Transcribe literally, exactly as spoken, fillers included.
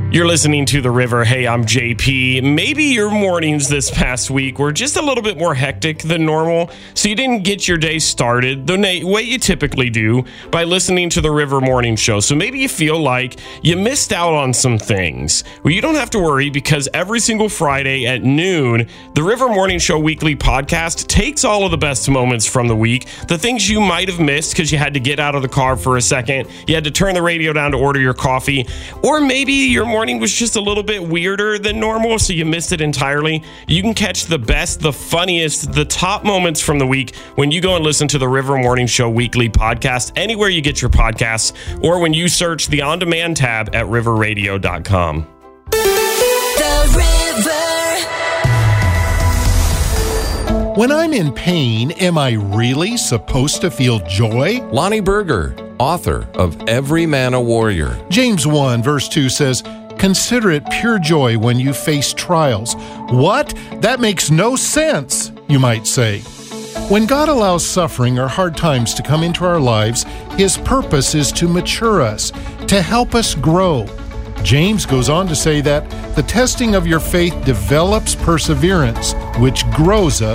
You're listening to The River. Hey, I'm J P. Maybe your mornings this past week were just a little bit more hectic than normal, so you didn't get your day started the way you typically do by listening to The River Morning Show. So maybe you feel like you missed out on some things. Well, you don't have to worry, because every single Friday at noon, The River Morning Show weekly podcast takes all of the best moments from the week, the things you might have missed because you had to get out of the car for a second, you had to turn the radio down to order your coffee, or maybe your morning morning was just a little bit weirder than normal, so you missed it entirely. You can catch the best, the funniest, the top moments from the week when you go and listen to the River Morning Show weekly podcast anywhere you get your podcasts, or when you search the on-demand tab at river radio dot com. The River. When I'm in pain, am I really supposed to feel joy? Lonnie Berger, author of Every Man a Warrior. James one verse two says, "Consider it pure joy when you face trials." What? That makes no sense, you might say. When God allows suffering or hard times to come into our lives, His purpose is to mature us, to help us grow. James goes on to say that the testing of your faith develops perseverance, which grows us